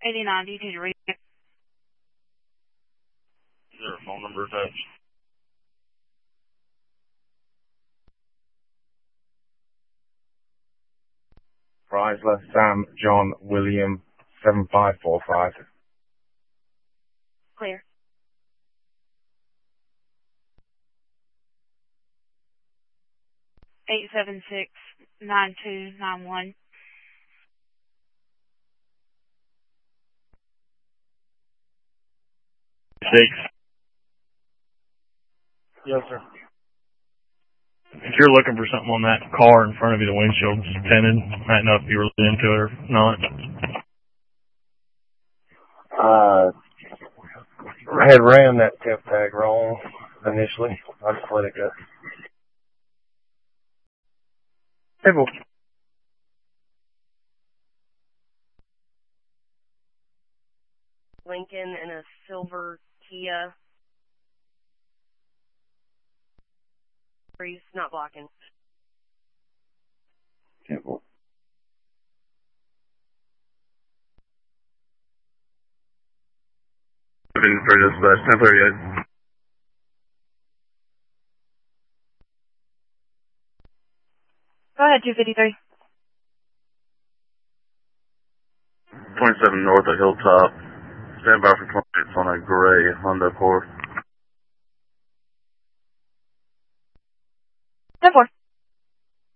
89, do you need to read it? Is there a phone number attached? Chrysler, Sam, John, William, 7545. Clear. Eight 9291. Six. Yes, sir. If you're looking for something on that car in front of you, the windshield's tinted. I don't know if you were into it or not. I had ran that temp tag wrong initially. I just let it go. Hey, Lincoln and a silver Kia. Breeze, not blocking. Temple. I've been for this temporary yet. Go ahead, 253. 27 north of Hilltop. Stand by for 20 minutes on a gray Honda Accord.